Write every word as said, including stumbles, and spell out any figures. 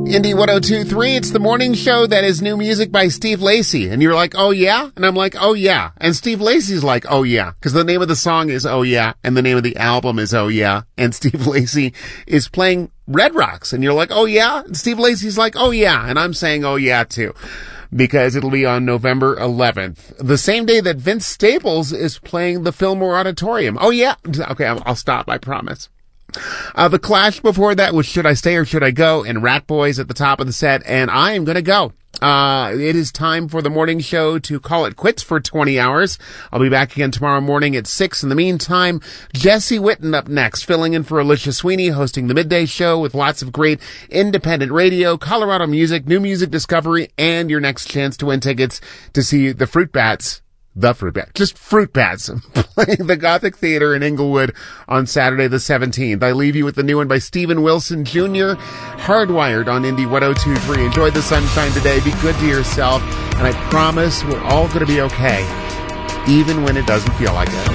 Indie one oh two point three, it's the morning show that is new music by Steve Lacy. And you're like, oh yeah? And I'm like, oh yeah. And Steve Lacy's like, oh yeah. Because the name of the song is Oh Yeah, and the name of the album is Oh Yeah. And Steve Lacy is playing Red Rocks. And you're like, oh yeah? And Steve Lacy's like, oh yeah. And I'm saying oh yeah too. Because it'll be on November eleventh. The same day that Vince Staples is playing the Fillmore Auditorium. Oh yeah. Okay, I'll, I'll stop, I promise. Uh, the Clash before that was Should I Stay or Should I Go? And Rat Boys at the top of the set. And I am gonna go. Uh, it is time for the morning show to call it quits for twenty hours. I'll be back again tomorrow morning at six. In the meantime, Jesse Witten up next, filling in for Alicia Sweeney, hosting the midday show with lots of great independent radio, Colorado music, new music discovery, and your next chance to win tickets to see the Fruit Bats. The Fruit Bats. Just Fruit Bats playing the Gothic Theater in Inglewood on Saturday the seventeenth. I leave you with the new one by Steven Wilson Junior, Hardwired on Indie one oh two point three. Enjoy the sunshine today. Be good to yourself. And I promise we're all going to be okay, even when it doesn't feel like it.